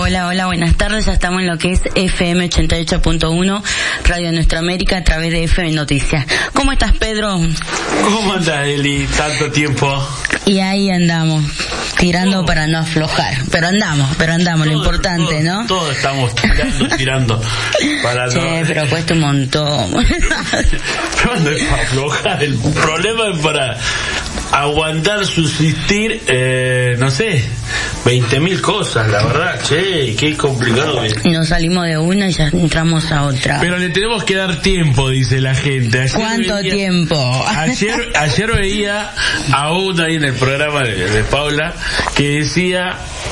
Hola, buenas tardes. Ya estamos en lo que es FM 88.1, Radio Nuestra América, a través de FM Noticias. ¿Cómo estás, Pedro? ¿Cómo andás, Eli? Tanto tiempo. Y ahí andamos, tirando para no aflojar. Pero andamos, lo importante, ¿no? Todos estamos tirando. Para pero cuesta un montón. Pero no es para aflojar, el problema es para aguantar, subsistir, no sé, 20.000 cosas, la verdad, qué complicado es. Nos salimos de una y ya entramos a otra. Pero le tenemos que dar tiempo, dice la gente. ¿Cuánto tiempo? Ayer veía a una ahí en el programa de Paula que decía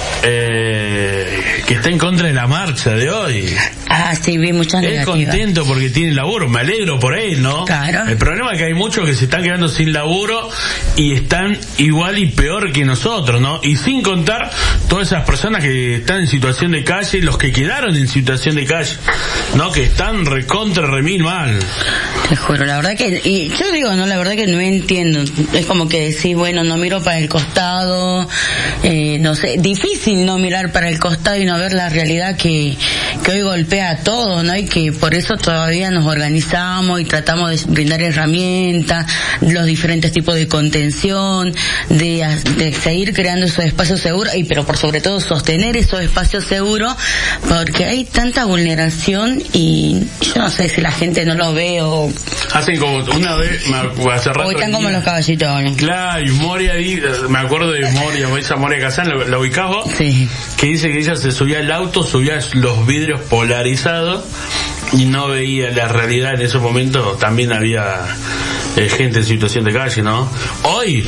que está en contra de la marcha de hoy. Ah, sí, vi muchas negativas. Es contento porque tiene laburo, me alegro por él, ¿no? Claro. El problema es que hay muchos que se están quedando sin laburo y están igual y peor que nosotros, ¿no? Y sin contar todas esas personas que están en situación de calle, los que quedaron en situación de calle, ¿no? Que están recontra remil mal. Te juro, la verdad que, y yo digo, no, la verdad que no entiendo. Es como que decís, bueno, no miro para el costado, no sé, difícil no mirar para el costado y no ver la realidad que hoy golpea a todo, ¿no? Y que por eso todavía nos organizamos y tratamos de brindar herramientas, los diferentes tipos de contención, de seguir creando esos espacios seguros, pero por sobre todo sostener esos espacios seguros, porque hay tanta vulneración y yo no sé si la gente no lo ve o... Hacen como una vez, hace rato... O están como los caballitos. Claro, y Moria ahí, me acuerdo de Moria, esa Moria Kazan, la ubicaba, sí, que dice que ella se subía al auto, subía los vidrios polarizados y no veía la realidad. En ese momento también había gente en situación de calle, ¿no? Hoy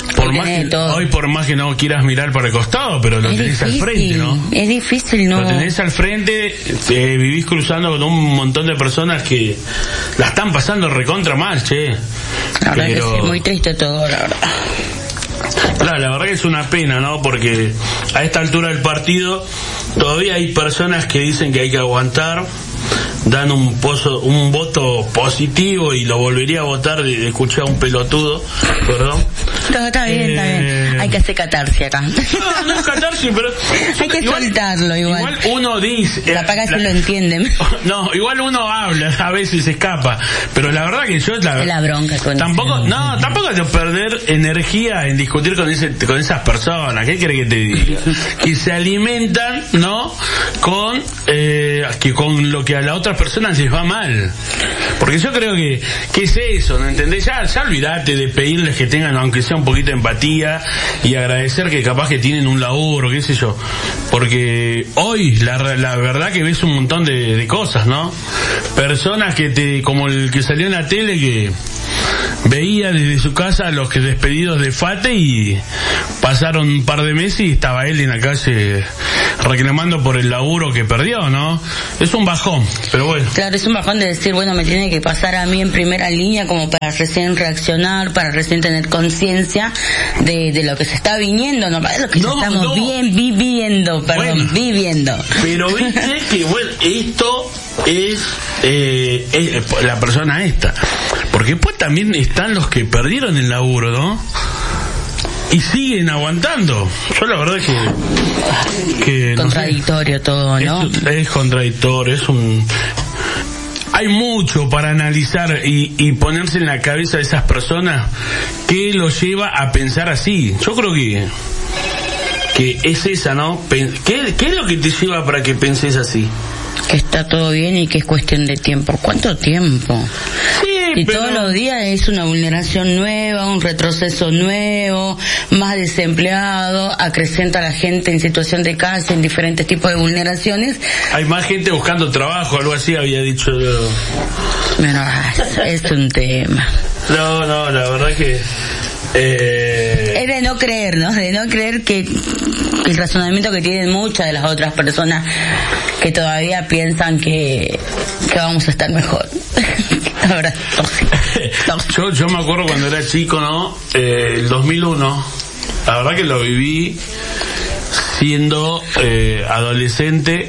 por más que no quieras mirar para el costado, pero lo tenés al frente, ¿no? Es difícil, ¿no? Lo tenés al frente, vivís cruzando con un montón de personas que la están pasando recontra mal, La verdad que sí, muy triste todo, la verdad. Claro, la verdad que es una pena, ¿no? Porque a esta altura del partido todavía hay personas que dicen que hay que aguantar, dan un voto positivo y lo volvería a votar de escuchar a un pelotudo, perdón. No, está bien. Hay que hacer catarsis acá. No es catarsis, pero... hay que soltarlo igual. Igual uno dice... La paga si lo entienden. No, igual uno habla, a veces se escapa. Pero la verdad que yo... La bronca con tampoco hay que perder energía en discutir con esas personas. ¿Qué crees que te diga? Que se alimentan, ¿no? Con lo que a la otra persona les va mal. Porque yo creo que es eso, ¿no entendés? Ya olvidate de pedirles que tengan aunque sea un poquito de empatía y agradecer que capaz que tienen un laburo, qué sé yo. Porque hoy la verdad que ves un montón de cosas, ¿no? Personas como el que salió en la tele que veía desde su casa a los que despedidos de FATE y pasaron un par de meses y estaba él en la calle reclamando por el laburo que perdió, ¿no? Es un bajón, pero bueno. Claro, es un bajón de decir, bueno, me tiene que pasar a mí en primera línea como para recién reaccionar, para recién tener conciencia de lo que se está viniendo, ¿no? Lo que estamos viviendo. Pero viste que, bueno, esto es la persona esta. Porque después también están los que perdieron el laburo, ¿no? Y siguen aguantando. Yo la verdad que contradictorio, no sé, todo, ¿no? Es contradictorio, hay mucho para analizar y ponerse en la cabeza de esas personas que los lleva a pensar así. Yo creo que es esa, ¿no? ¿Qué es lo que te lleva para que penses así? Que está todo bien y que es cuestión de tiempo. ¿Cuánto tiempo? Sí, y todos los días es una vulneración nueva, un retroceso nuevo, más desempleado, acrecenta a la gente en situación de calle, en diferentes tipos de vulneraciones. Hay más gente buscando trabajo, algo así había dicho yo. Bueno, es un tema. No, la verdad que... Es de no creer, ¿no? De no creer que el razonamiento que tienen muchas de las otras personas que todavía piensan que vamos a estar mejor. La verdad, Yo me acuerdo cuando era chico, ¿no? El 2001, la verdad que lo viví siendo adolescente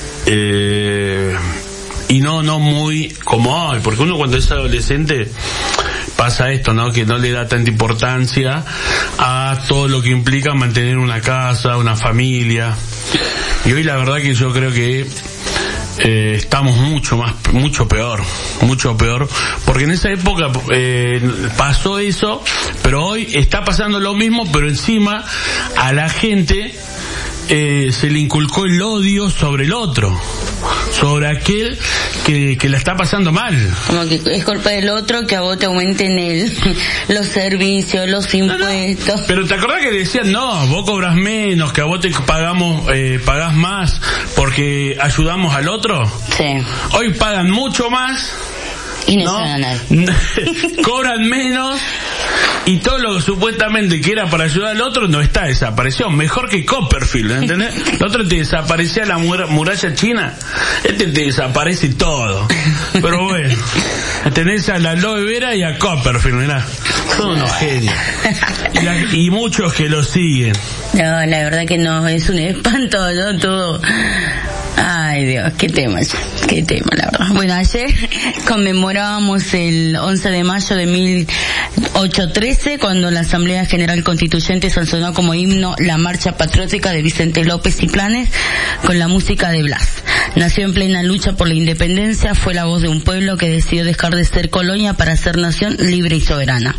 y no muy como hoy, porque uno cuando es adolescente pasa esto, ¿no? Que no le da tanta importancia a todo lo que implica mantener una casa, una familia. Y hoy la verdad que yo creo que estamos mucho peor, porque en esa época pasó eso, pero hoy está pasando lo mismo, pero encima a la gente se le inculcó el odio sobre el otro, sobre aquel que la está pasando mal. Como que es culpa del otro que a vos te aumenten los servicios, los impuestos. No. Pero te acordás que decían, no, vos cobras menos, que a vos te pagás más porque ayudamos al otro. Sí. Hoy pagan mucho más. Y no se ganan. Cobran menos y todo lo que supuestamente que era para ayudar al otro no está, desapareció. Mejor que Copperfield, ¿entendés? El otro te desaparecía la muralla china, te desaparece todo. Pero bueno, tenés a la aloe vera y a Copperfield, mirá, son unos genios. Y muchos que lo siguen. No, la verdad que no, es un espanto, ¿no? Todo. Ay Dios, qué tema, la verdad. Bueno, ayer conmemorábamos el 11 de mayo de 1813, cuando la Asamblea General Constituyente sancionó como himno la marcha patriótica de Vicente López y Planes con la música de Blas. Nació en plena lucha por la independencia, fue la voz de un pueblo que decidió dejar de ser colonia para ser nación libre y soberana.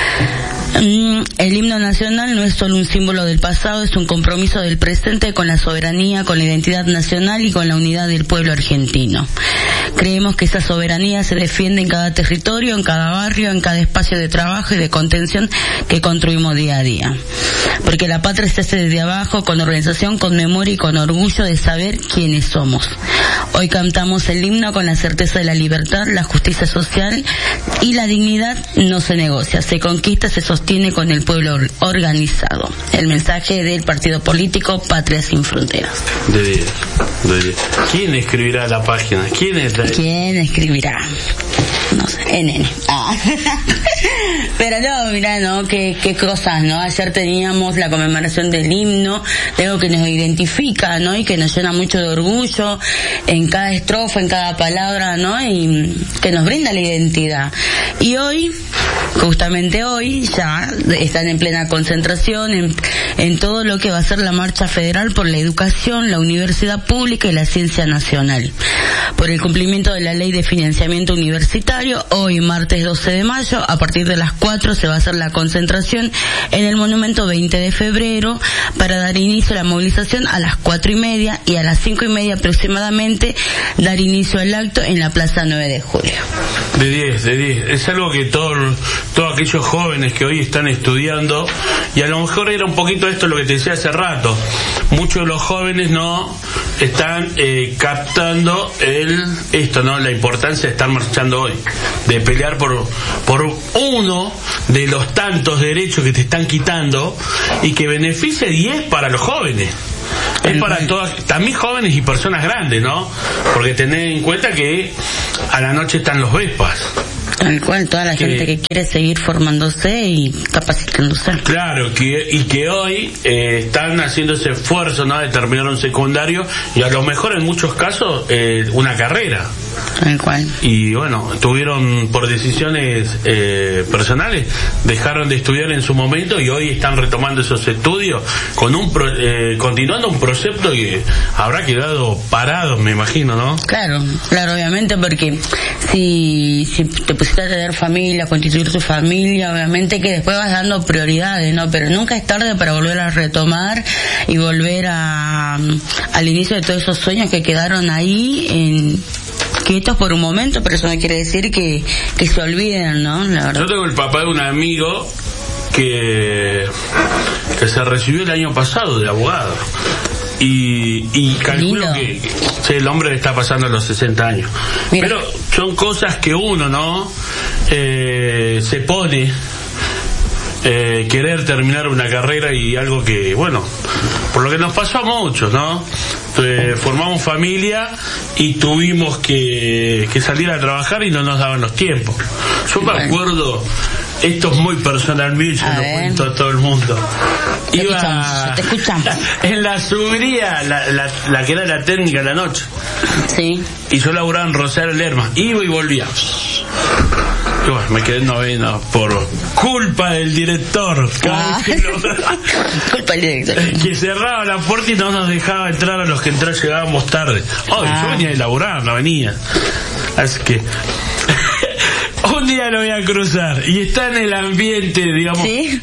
El himno nacional no es solo un símbolo del pasado, es un compromiso del presente con la soberanía, con la identidad nacional y con la unidad del pueblo argentino. Creemos que esa soberanía se defiende en cada territorio, en cada barrio, en cada espacio de trabajo y de contención que construimos día a día. Porque la patria se hace desde abajo, con organización, con memoria y con orgullo de saber quiénes somos. Hoy cantamos el himno con la certeza de la libertad, la justicia social y la dignidad no se negocia, se conquista, se sostiene con el pueblo organizado. El mensaje del partido político Patria Sin Fronteras. De 10. ¿Quién escribirá la página? ¿Quién escribirá? No sé, NN. Pero no, mirá, ¿no? Qué cosas, ¿no? Ayer teníamos la conmemoración del himno, de algo que nos identifica, ¿no? Y que nos llena mucho de orgullo en cada estrofa, en cada palabra, ¿no? Y que nos brinda la identidad. Y hoy, justamente hoy, ya están en plena concentración en todo lo que va a ser la marcha federal por la educación, la universidad pública y la ciencia nacional. Por el cumplimiento de la ley de financiamiento universitario, hoy martes 12 de mayo, a partir de las 4 se va a hacer la concentración en el monumento 20 de febrero para dar inicio a la movilización a las 4:30 y a las 5:30 aproximadamente dar inicio al acto en la Plaza 9 de Julio. De 10. Es algo que todos aquellos jóvenes que hoy están estudiando, y a lo mejor era un poquito esto lo que te decía hace rato, muchos de los jóvenes no están captando ¿no? La importancia de estar marchando hoy, de pelear por uno de los tantos derechos que te están quitando y que beneficia y es para los jóvenes. Es para todas, también jóvenes y personas grandes, ¿no? Porque tened en cuenta que a la noche están los Vespas. Tal cual, toda la gente que quiere seguir formándose y capacitándose. Claro, y que hoy están haciendo ese esfuerzo, ¿no? De terminar un secundario y a lo mejor en muchos casos una carrera. Tal cual. Y bueno, tuvieron por decisiones personales, dejaron de estudiar en su momento y hoy están retomando esos estudios con continuando un proyecto que habrá quedado parado, me imagino, ¿no? Claro, obviamente, porque si te pusiste a tener familia, constituir tu familia, obviamente que después vas dando prioridades, ¿no? Pero nunca es tarde para volver a retomar y volver al inicio de todos esos sueños que quedaron ahí quietos por un momento, pero eso no quiere decir que se olviden, ¿no? La verdad. Yo tengo el papá de un amigo que se recibió el año pasado de abogado y calculo que el hombre le está pasando a los 60 años. Mira. Pero son cosas que uno, ¿no? Se pone querer terminar una carrera y algo que, bueno, por lo que nos pasó a muchos, ¿no? Formamos familia y tuvimos que salir a trabajar y no nos daban los tiempos. Yo me acuerdo, esto es muy personal mío, yo lo cuento a todo el mundo. Te escuchamos. En la subiría, la que era la técnica de la noche. Sí. Y yo laburaba en Rosario Lerma, iba y volvía. Bueno, me quedé en noveno por culpa del director. Culpa del director. Que cerraba la puerta y no nos dejaba entrar a los que llegábamos tarde. Yo venía de laburar, no venía. Así que un día lo voy a cruzar y está en el ambiente, digamos. ¿Sí?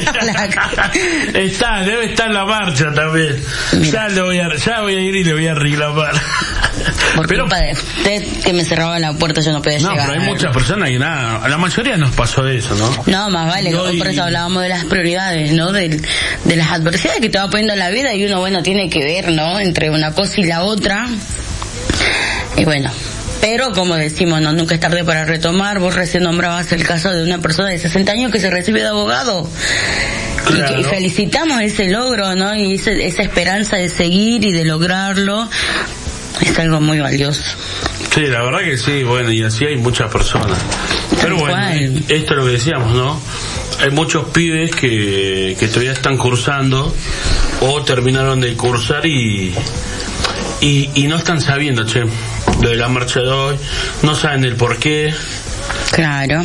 Debe estar en la marcha también. Ya voy a ir y le voy a reclamar. Por culpa de usted que me cerraba la puerta, yo no podía llegar. No, pero hay muchas personas que nada, a la mayoría nos pasó eso, ¿no? No, más vale, por eso hablábamos de las prioridades, ¿no? De las adversidades que te va poniendo la vida y uno, bueno, tiene que ver, ¿no? Entre una cosa y la otra. Y bueno, pero como decimos, no, nunca es tarde para retomar. Vos recién nombrabas el caso de una persona de 60 años que se recibe de abogado. Claro. Y felicitamos ese logro, ¿no? Y esa esperanza de seguir y de lograrlo. Es algo muy valioso. Sí, la verdad que sí, bueno, y así hay muchas personas. Pero bueno, esto es lo que decíamos, ¿no? Hay muchos pibes que todavía están cursando o terminaron de cursar y no están sabiendo, de la marcha de hoy, no saben el porqué. Claro.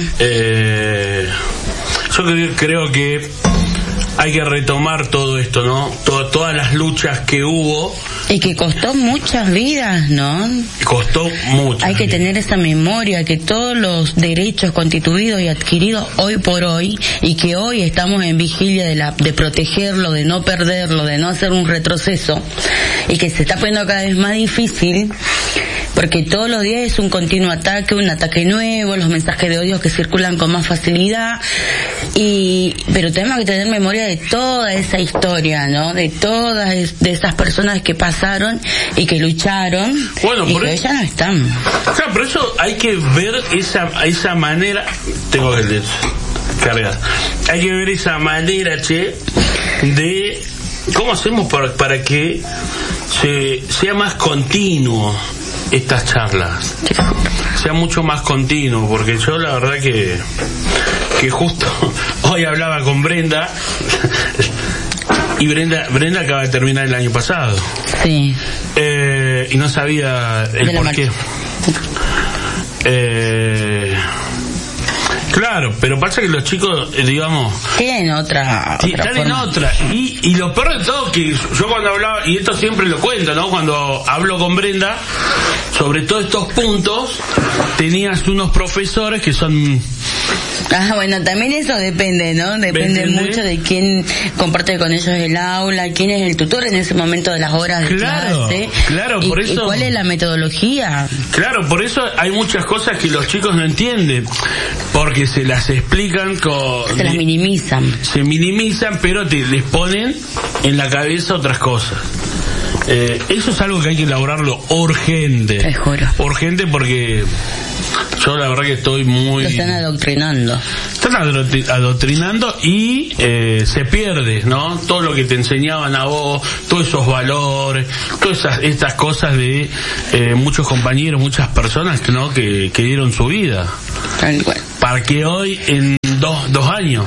Yo creo que hay que retomar todo esto, ¿no? Todas las luchas que hubo. Y que costó muchas vidas, ¿no? Costó mucho. Hay que tener esa memoria que todos los derechos constituidos y adquiridos hoy por hoy, y que hoy estamos en vigilia de protegerlo, de no perderlo, de no hacer un retroceso, y que se está poniendo cada vez más difícil, porque todos los días es un continuo ataque, un ataque nuevo, los mensajes de odio que circulan con más facilidad, pero tenemos que tener memoria de toda esa historia, ¿no? De todas esas personas que pasaron y que lucharon, bueno, y que hoy ya no están. O sea, por eso hay que ver esa manera, tengo que cargar, hay que ver esa manera, de cómo hacemos para que sea más continuo estas charlas, sea mucho más continuo, porque yo la verdad que justo hoy hablaba con Brenda y Brenda acaba de terminar el año pasado. Sí. Y no sabía el porqué. Claro, pero pasa que los chicos, digamos, tienen otra están en otra. Y lo peor de todo, que yo cuando hablaba, y esto siempre lo cuento, ¿no? Cuando hablo con Brenda sobre todos estos puntos, tenías unos profesores que son... bueno, también eso depende, ¿no? Depende mucho de quién comparte con ellos el aula, quién es el tutor en ese momento de las horas de clase. Claro, por eso. ¿Y cuál es la metodología? Claro, por eso hay muchas cosas que los chicos no entienden, porque se las explican se las minimizan. Se minimizan, pero les ponen en la cabeza otras cosas. Eso es algo que hay que elaborarlo urgente. Te juro. Urgente, porque yo la verdad que estoy muy... Lo están adoctrinando. Están adoctrinando y se pierde, ¿no? Todo lo que te enseñaban a vos, todos esos valores, todas estas cosas de muchos compañeros, muchas personas, ¿no? que dieron su vida. Tal cual. Para que hoy, en dos años,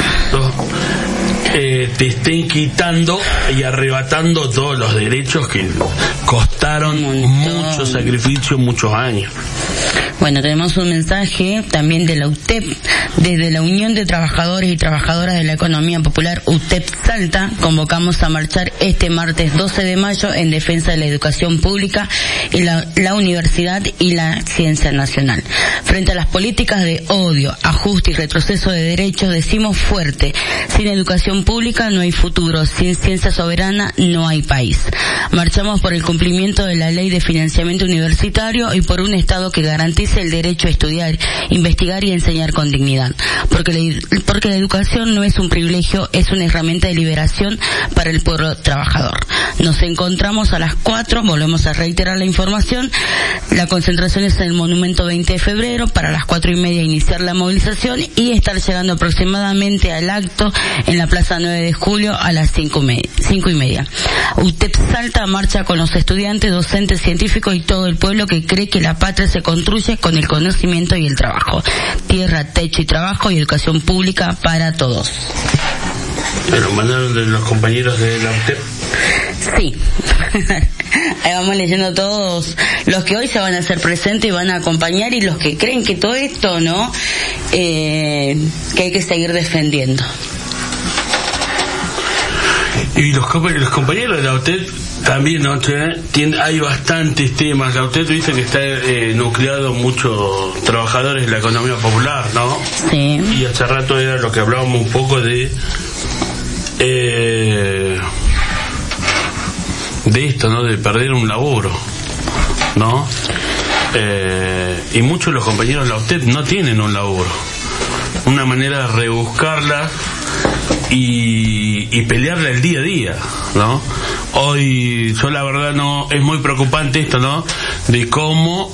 te estén quitando y arrebatando todos los derechos que costaron mucho sacrificio, muchos años. Bueno, tenemos un mensaje también de la UTEP, desde la Unión de Trabajadores y Trabajadoras de la Economía Popular UTEP Salta. Convocamos a marchar este martes 12 de mayo en defensa de la educación pública y la universidad y la ciencia nacional. Frente a las políticas de odio, ajuste y retroceso de derechos, decimos fuerte: sin educación pública no hay futuro, sin ciencia soberana no hay país. Marchamos por el cumplimiento de la Ley de Financiamiento Universitario y por un Estado que garantice el derecho a estudiar, investigar y enseñar con dignidad. Porque la educación no es un privilegio, es una herramienta de liberación para el pueblo trabajador. Nos encontramos a las 4, volvemos a reiterar la información. La concentración es en el Monumento 20 de febrero, para las 4:30 iniciar la movilización y estar llegando aproximadamente al acto en la Plaza 9 de Julio a las 5:30. UTEP Salta marcha con los estudiantes, docentes, científicos y todo el pueblo que cree que la patria se construye con el conocimiento y el trabajo. Tierra, techo y trabajo y educación pública para todos. ¿Pero mandaron de los compañeros de la UTEP? Sí. Ahí vamos leyendo todos los que hoy se van a hacer presentes y van a acompañar, y los que creen que todo esto, ¿no? Que hay que seguir defendiendo. Y los compañeros de la UTED también, ¿no? Hay bastantes temas. La UTED dice que está nucleado muchos trabajadores de la economía popular, ¿no? Sí. Y hace rato era lo que hablábamos un poco de esto, ¿no? De perder un laburo, ¿no? Y muchos de los compañeros de la UTED no tienen un laburo. Una manera de rebuscarla y pelearla el día a día, ¿no? Hoy, yo la verdad no, es muy preocupante esto, ¿no? De cómo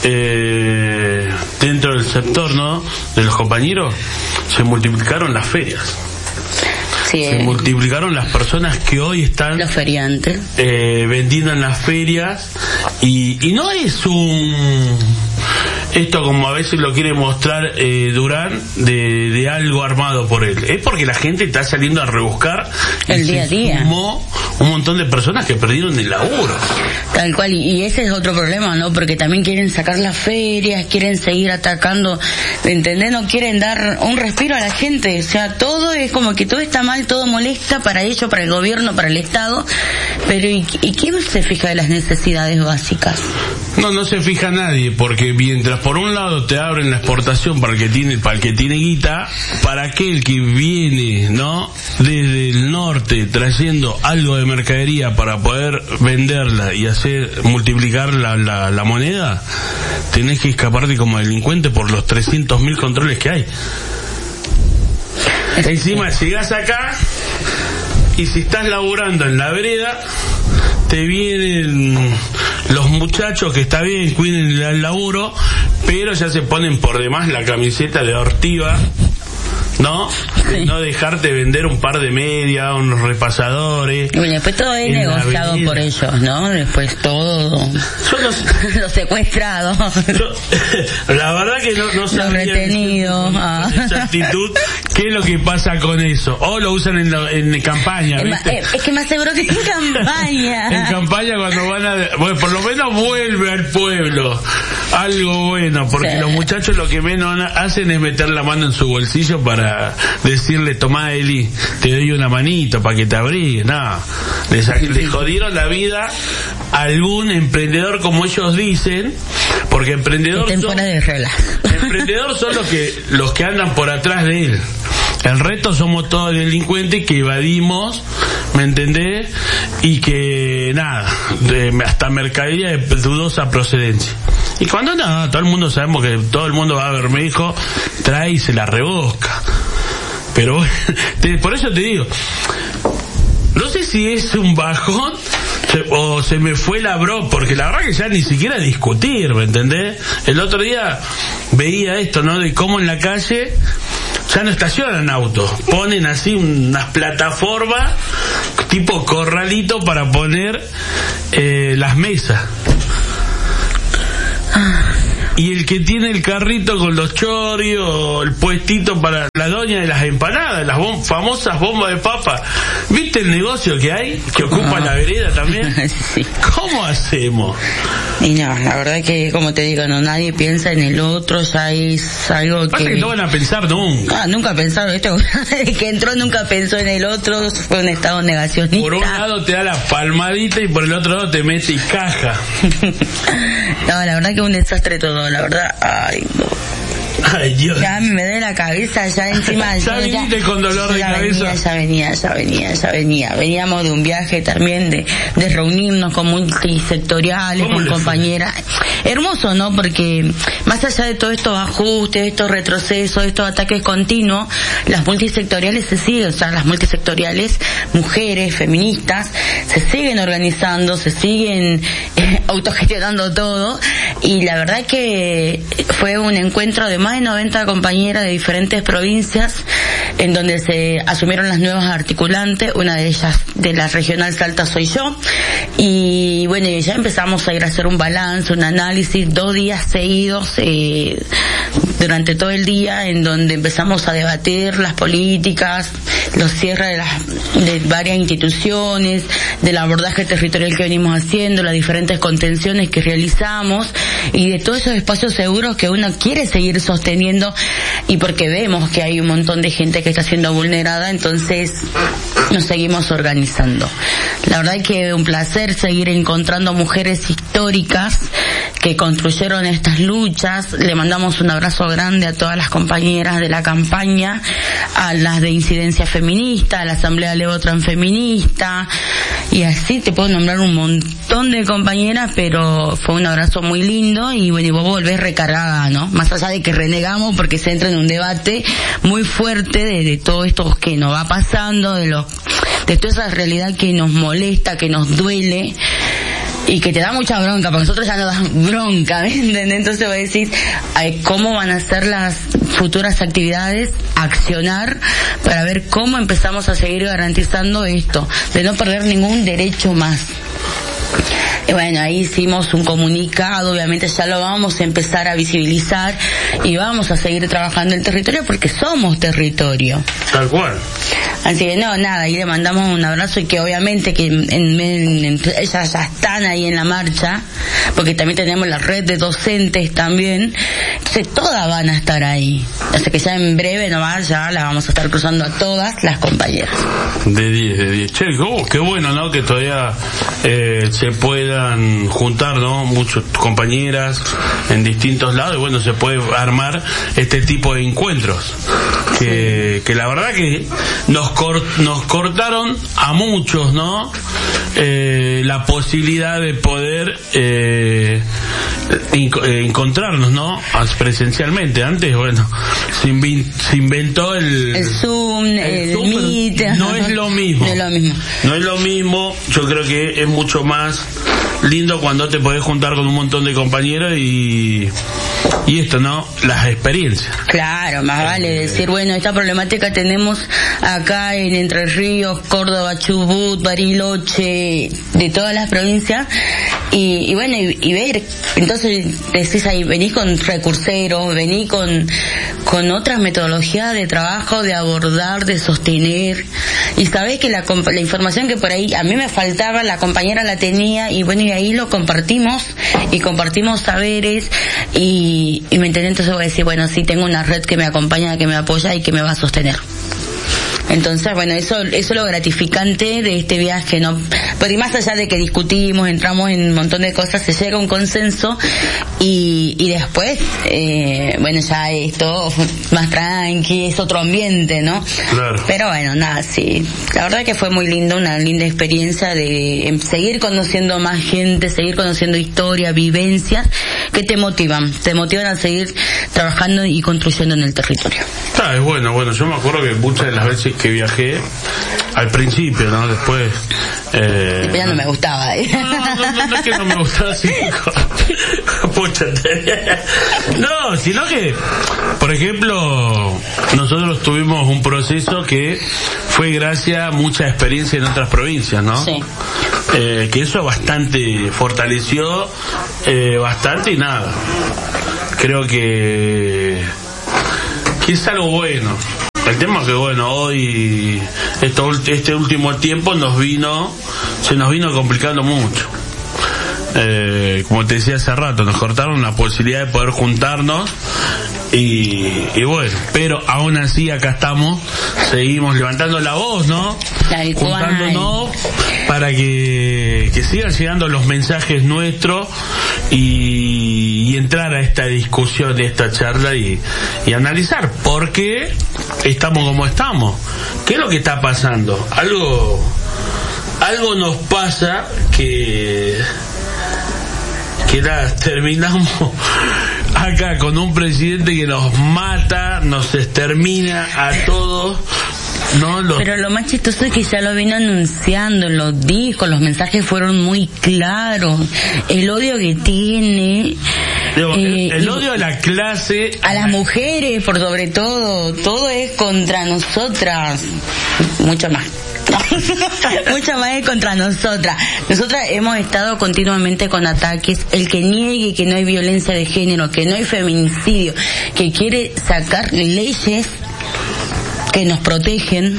dentro del sector, ¿no? De los compañeros se multiplicaron las ferias. Sí, se multiplicaron las personas que hoy están los feriantes vendiendo en las ferias y no es esto como a veces lo quiere mostrar Durán de algo armado por él, es porque la gente está saliendo a rebuscar el día a día. Sumó un montón de personas que perdieron el laburo. Tal cual, y ese es otro problema, ¿no? Porque también quieren sacar las ferias, quieren seguir atacando, ¿entendés? No quieren dar un respiro a la gente, o sea, todo es como que todo está mal, todo molesta para ellos, para el gobierno, para el Estado, pero ¿y quién se fija de las necesidades básicas? No se fija nadie, porque mientras por un lado te abren la exportación para el que tiene guita, para aquel que viene, ¿no? Desde el norte trayendo algo de mercadería para poder venderla y multiplicar la moneda, tenés que escaparte como delincuente por los 300.000 controles que hay. Encima llegás acá y si estás laburando en la vereda, te vienen los muchachos que está bien, cuiden el laburo, pero ya se ponen por demás la camiseta de Ortiva, ¿no? De no dejarte vender un par de medias, unos repasadores. Y bueno, después todo es negociado por ellos, ¿no? Después todo los secuestrados, la verdad que no sabía los retenidos, esa actitud. ¿Qué es lo que pasa con eso? O lo usan en campaña, ¿viste? Es que más seguro que en campaña. En campaña cuando bueno, por lo menos vuelve al pueblo algo bueno, porque sí, los muchachos lo que menos hacen es meter la mano en su bolsillo para decirle, tomá Eli, te doy una manito para que te abrigues. No, les jodieron la vida a algún emprendedor, como ellos dicen, porque emprendedor son los que andan por atrás de él. El resto somos todos delincuentes que evadimos, ¿me entendés? Y que nada, hasta mercadería de dudosa procedencia. Y cuando todo el mundo sabemos que todo el mundo va a Bermejo, trae y se la rebusca. Pero por eso te digo, no sé si es un bajón o se me fue la bro, porque la verdad que ya ni siquiera discutir, ¿me entendés? El otro día veía esto, ¿no? De cómo en la calle ya no estacionan autos, ponen así unas plataformas tipo corralito para poner las mesas. Y el que tiene el carrito con los chorios, el puestito para la doña de las empanadas, las famosas bombas de papa, ¿viste el negocio que hay? Que ocupa la vereda también. Sí. ¿Cómo hacemos? Y no, la verdad que, como te digo, no, nadie piensa en el otro, ya es algo que no van a pensar nunca. Nunca pensaron, desde que entró nunca pensó en el otro, fue un estado negacionista. Por un lado te da la palmadita y por el otro lado te mete y caja. No, la verdad que un desastre todo, la verdad. Ay, no. Ay, Dios. Ya me da la cabeza, ya encima. Ya viniste con dolor de cabeza. Ya venía. Veníamos de un viaje también de reunirnos con multisectoriales, con compañeras. Hermoso, ¿no? Porque más allá de todos estos ajustes, estos retrocesos, estos ataques continuos, las multisectoriales se siguen, o sea, las multisectoriales, mujeres, feministas, se siguen organizando, se siguen autogestionando todo, y la verdad que fue un encuentro de más de 90 compañeras de diferentes provincias, en donde se asumieron las nuevas articulantes. Una de ellas, de la regional Salta, soy yo. Y bueno, ya empezamos a ir a hacer un balance, un análisis, 2 días seguidos, durante todo el día, en donde empezamos a debatir las políticas, los cierres de varias instituciones, del abordaje territorial que venimos haciendo, las diferentes contenciones que realizamos, y de todos esos espacios seguros que uno quiere seguir sosteniendo, y porque vemos que hay un montón de gente que está siendo vulnerada, entonces nos seguimos organizando. La verdad que un placer seguir encontrando mujeres históricas que construyeron estas luchas. Le mandamos un abrazo grande a todas las compañeras de la campaña, a las de incidencia feminista, a la Asamblea Levo Transfeminista, y así te puedo nombrar un montón de compañeras, pero fue un abrazo muy lindo. Y bueno, y vos volvés recargada, ¿no? Más allá de que renegamos, porque se entra en un debate muy fuerte de todo esto que nos va pasando, de toda esa realidad que nos molesta, que nos duele, y que te da mucha bronca, porque nosotros ya nos dan bronca, ¿entiendes? Entonces vos decís, ¿cómo van a ser las futuras actividades? Accionar para ver cómo empezamos a seguir garantizando esto, de no perder ningún derecho más. Y bueno, ahí hicimos un comunicado, obviamente ya lo vamos a empezar a visibilizar y vamos a seguir trabajando en el territorio, porque somos territorio. Tal cual. Así que nada, ahí le mandamos un abrazo, y que obviamente que ellas ya están ahí en la marcha, porque también tenemos la red de docentes también, entonces todas van a estar ahí. Así que ya en breve nomás ya la vamos a estar cruzando a todas las compañeras. De 10. Che, qué bueno, ¿no? Que todavía se puedan juntar, ¿no? Muchas compañeras en distintos lados, y bueno, se puede armar este tipo de encuentros. Que la verdad que nos cortaron a muchos, ¿no? La posibilidad de poder encontrarnos, ¿no? Presencialmente. Antes, bueno, se inventó el Zoom, el Meet. No es lo mismo. No es lo mismo. Yo creo que es mucho más lindo cuando te podés juntar con un montón de compañeros y esto, ¿no? Las experiencias. Claro, más vale decir, bueno, esta problemática tenemos acá en Entre Ríos, Córdoba, Chubut, Bariloche, de todas las provincias, y bueno, y ver, entonces decís ahí, venís con recurseros, venís con otras metodologías de trabajo, de abordar, de sostener, y sabés que la información que por ahí a mí me faltaba, la compañera la tenía, y bueno, y ahí lo compartimos, y compartimos saberes, y me entendí. Entonces voy a decir, bueno, sí, tengo una red que me acompaña, que me apoya y que me va a sostener. Entonces, bueno, eso es lo gratificante de este viaje, ¿no? Porque más allá de que discutimos, entramos en un montón de cosas, se llega a un consenso, y después, bueno, ya esto más tranqui, es otro ambiente, ¿no? Claro. Pero bueno, nada, sí. La verdad que fue muy lindo, una linda experiencia de seguir conociendo más gente, seguir conociendo historia, vivencias, que te motivan a seguir trabajando y construyendo en el territorio. Es bueno, yo me acuerdo que muchas de las veces que viajé, al principio, ¿no? Después... ya no me gustaba, No es que no me gustaba, sí. No, sino que, por ejemplo, nosotros tuvimos un proceso que fue gracias a mucha experiencia en otras provincias, ¿no? Sí. Que eso bastante fortaleció, bastante, y nada. Creo que es algo bueno. El tema es que, bueno, hoy, este último tiempo se nos vino complicando mucho. Como te decía hace rato, nos cortaron la posibilidad de poder juntarnos, y bueno, pero aún así acá estamos, seguimos levantando la voz, ¿no? Juntándonos para que sigan llegando los mensajes nuestros, y entrar a esta discusión, de esta charla, y analizar por qué estamos como estamos, qué es lo que está pasando. Algo nos pasa que terminamos acá con un presidente que nos mata, nos extermina a todos. Pero lo más chistoso es que ya lo vino anunciando, lo dijo, los mensajes fueron muy claros. El odio que tiene El odio a la clase, a las mujeres, por sobre todo es contra nosotras, mucho más. Mucho más es contra nosotras. Nosotras hemos estado continuamente con ataques. El que niegue que no hay violencia de género, que no hay feminicidio, que quiere sacar leyes que nos protegen.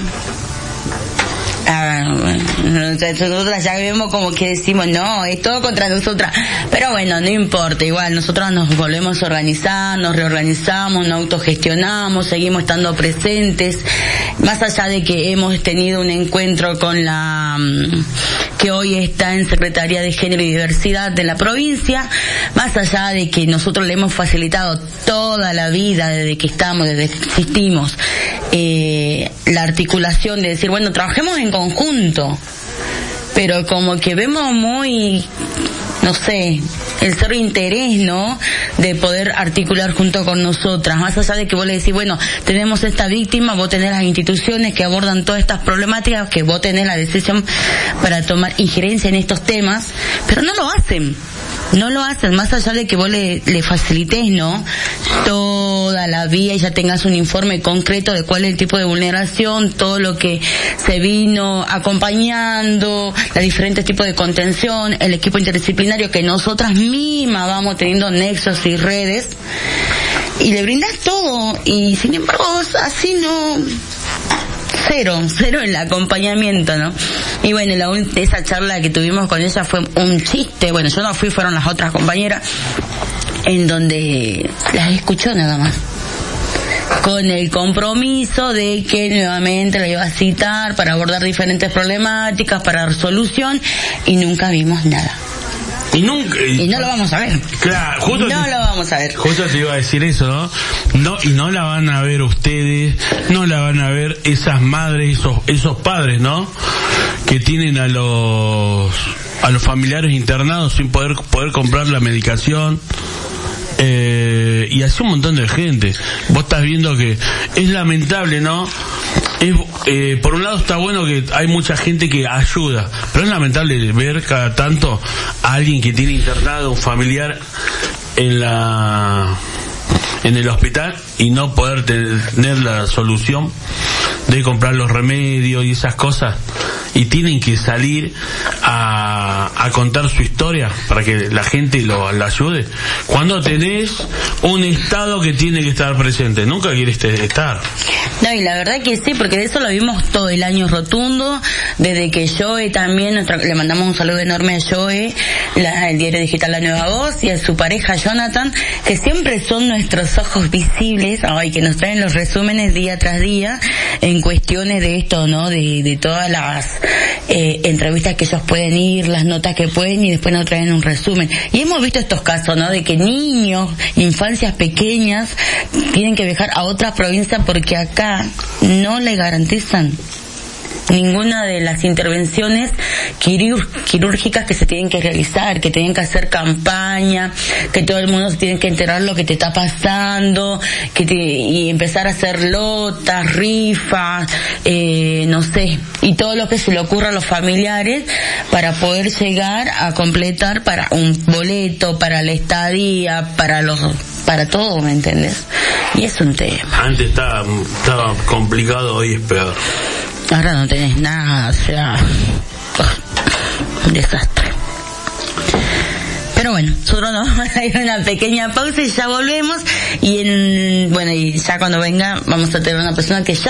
Nosotras ya vemos como que decimos, no, es todo contra nosotras, pero bueno, no importa, igual nosotros nos volvemos a organizar, nos reorganizamos, nos autogestionamos, seguimos estando presentes, más allá de que hemos tenido un encuentro con la que hoy está en Secretaría de Género y Diversidad de la provincia, más allá de que nosotros le hemos facilitado toda la vida desde que estamos, desde que existimos, la articulación de decir, bueno, trabajemos en conjunto, pero como que vemos muy, no sé, el cero interés, ¿no?, de poder articular junto con nosotras, más allá de que vos le decís, bueno, tenemos esta víctima, vos tenés las instituciones que abordan todas estas problemáticas, que vos tenés la decisión para tomar injerencia en estos temas, pero no lo hacen, más allá de que vos le facilites, ¿no?, toda la vía y ya tengas un informe concreto de cuál es el tipo de vulneración, todo lo que se vino acompañando, los diferentes tipos de contención, el equipo interdisciplinario que nosotras mismas vamos teniendo nexos y redes, y le brindas todo, y sin embargo así no, cero el acompañamiento, ¿no? Y bueno, esa charla que tuvimos con ella fue un chiste, bueno, yo no fui, fueron las otras compañeras, en donde las escuchó nada más, con el compromiso de que nuevamente la iba a citar para abordar diferentes problemáticas, para resolución, y nunca vimos nada. Y no lo vamos a ver. Claro, justo no lo vamos a ver. Justo te iba a decir eso, ¿no? Y no la van a ver ustedes, no la van a ver esas madres, esos padres, ¿no?, que tienen a los familiares internados sin poder comprar la medicación. Y así un montón de gente. Vos estás viendo que es lamentable, ¿no? Por un lado está bueno que hay mucha gente que ayuda, pero es lamentable ver cada tanto a alguien que tiene internado un familiar en el hospital y no poder tener la solución de comprar los remedios y esas cosas, y tienen que salir a contar su historia para que la gente la ayude, cuando tenés un Estado que tiene que estar presente. Nunca quiere estar. No, y la verdad que sí, porque de eso lo vimos todo el año rotundo, desde que Joe también, le mandamos un saludo enorme a Joe, el diario digital La Nueva Voz, y a su pareja Jonathan, que siempre son nuestros ojos visibles, que nos traen los resúmenes día tras día en cuestiones de esto, ¿no?, de todas las entrevistas que ellos pueden ir, las notas que pueden, y después nos traen un resumen. Y hemos visto estos casos, ¿no?, de que niños, infancias pequeñas tienen que viajar a otra provincia porque acá no le garantizan ninguna de las intervenciones quirúrgicas que se tienen que realizar, que tienen que hacer campaña, que todo el mundo se tiene que enterar lo que te está pasando, y empezar a hacer lotas, rifas, no sé, y todo lo que se le ocurra a los familiares para poder llegar a completar para un boleto, para la estadía, para todo, ¿me entiendes? Y es un tema. Antes estaba complicado, hoy es peor. Ahora no tenés nada, o sea, un desastre. Pero bueno, nosotros nos vamos a ir a una pequeña pausa y ya volvemos, y ya cuando venga vamos a tener una persona que ya